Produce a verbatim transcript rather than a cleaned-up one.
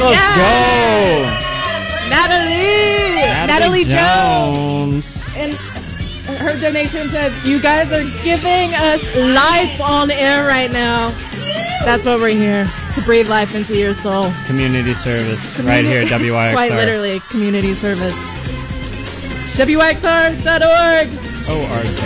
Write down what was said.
Let's yes. go. Natalie. Natalie, Natalie Jones. Jones. And her donation says, you guys are giving us life on air right now. That's what we're here, to breathe life into your soul. Community service, Communi- right here at W Y X R. Quite literally, community service. W Y X R dot org. O R G.